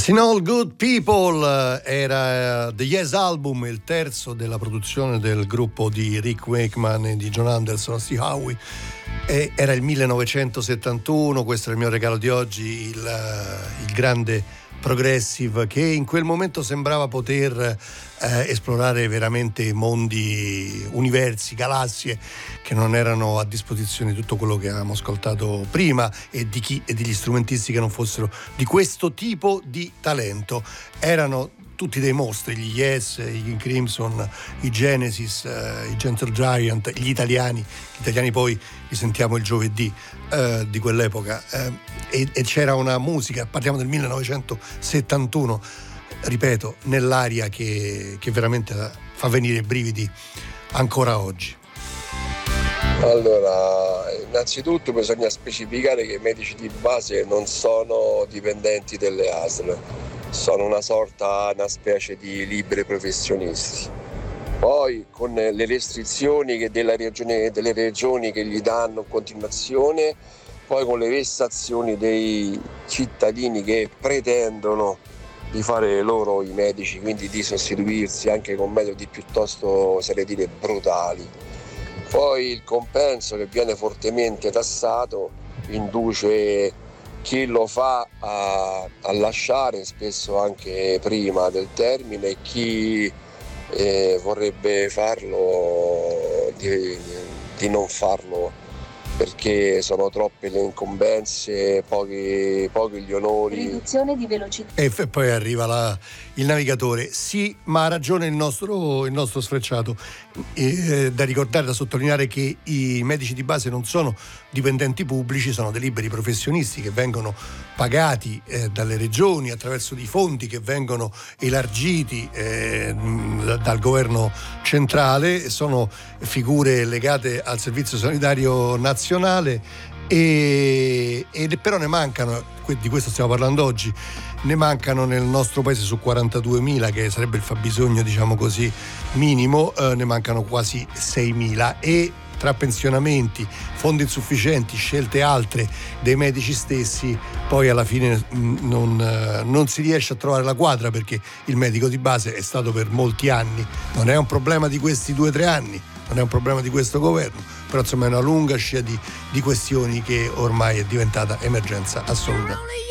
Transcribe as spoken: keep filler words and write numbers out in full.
Passing All Good People era The Yes Album, il terzo della produzione del gruppo di Rick Wakeman e di John Anderson, Steve Howe. E era il millenovecentosettantuno, questo è il mio regalo di oggi, il, il grande progressive che in quel momento sembrava poter eh, esplorare veramente mondi, universi, galassie che non erano a disposizione di tutto quello che avevamo ascoltato prima e di chi e degli strumentisti che non fossero di questo tipo di talento. Erano tutti dei mostri, gli Yes, i King Crimson, i Genesis, eh, i Gentle Giant, gli italiani. Gli italiani poi li sentiamo il giovedì eh, di quell'epoca. Eh, e, e c'era una musica, parliamo del millenovecentosettantuno, ripeto, nell'aria che, che veramente fa venire i brividi ancora oggi. Allora, innanzitutto bisogna specificare che i medici di base non sono dipendenti delle A S L, sono una sorta, una specie di liberi professionisti. Poi con le restrizioni che della regione, delle regioni che gli danno in continuazione, poi con le vessazioni dei cittadini che pretendono di fare loro i medici, quindi di sostituirsi anche con metodi piuttosto, sarei dire, brutali. Poi il compenso che viene fortemente tassato induce chi lo fa a, a lasciare spesso anche prima del termine e chi eh, vorrebbe farlo di, di non farlo perché sono troppe le incombenze, pochi, pochi gli onori. Riduzione di velocità. E f- poi arriva la, il navigatore. Sì, ma ha ragione il nostro, il nostro sfrecciato. Eh, da ricordare, da sottolineare che i medici di base non sono dipendenti pubblici, sono dei liberi professionisti che vengono pagati eh, dalle regioni attraverso dei fondi che vengono elargiti eh, dal governo centrale, sono figure legate al servizio sanitario nazionale e, e però ne mancano, di questo stiamo parlando oggi, ne mancano nel nostro paese su quarantaduemila, che sarebbe il fabbisogno diciamo così minimo, eh, ne mancano quasi seimila e tra pensionamenti, fondi insufficienti, scelte altre dei medici stessi, poi alla fine mh, non, uh, non si riesce a trovare la quadra, perché il medico di base è stato per molti anni, non è un problema di questi due o tre anni, non è un problema di questo governo, però insomma è una lunga scia di, di questioni che ormai è diventata emergenza assoluta.